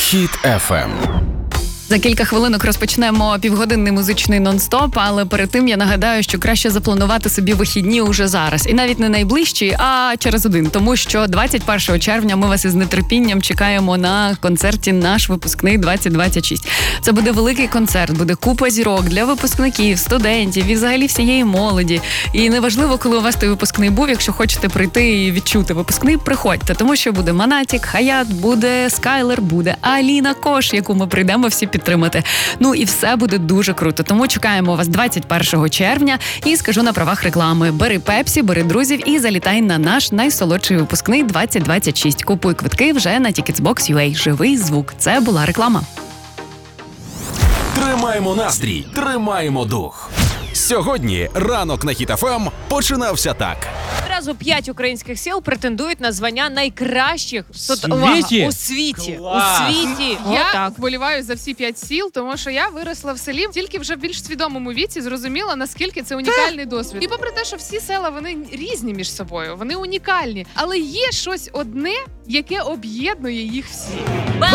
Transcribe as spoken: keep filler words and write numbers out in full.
Хіт еф ем. За кілька хвилинок розпочнемо півгодинний музичний нон-стоп, але перед тим я нагадаю, що краще запланувати собі вихідні уже зараз. І навіть не найближчі, а через один. Тому що двадцять першого червня ми вас із нетерпінням чекаємо на концерті «Наш випускний двадцять двадцять шість». Це буде великий концерт, буде купа зірок для випускників, студентів і взагалі всієї молоді. І неважливо, коли у вас той випускний був, якщо хочете прийти і відчути випускний, приходьте. Тому що буде Монатік, Хаят, буде Скайлер, буде Аліна Кош, яку ми прийдемо всі підтримати. Ну і все буде дуже круто. Тому чекаємо вас двадцять першого червня і скажу на правах реклами. Бери Пепсі, бери друзів і залітай на наш найсолодший випускний двадцять двадцять шість. Купуй квитки вже на Ticketsbox точка ю а. Живий звук. Це була реклама. Тримаємо настрій, тримаємо дух. Сьогодні ранок на Хіт еф ем починався так. Одразу п'ять українських сіл претендують на звання найкращих Світі? увага, у світі. Клас! У світі. Я Отак. вболіваю за всі п'ять сіл, тому що я виросла в селі, тільки вже в більш свідомому віці зрозуміла, наскільки це унікальний досвід. І попри те, що всі села, вони різні між собою, вони унікальні, але є щось одне, яке об'єднує їх всі.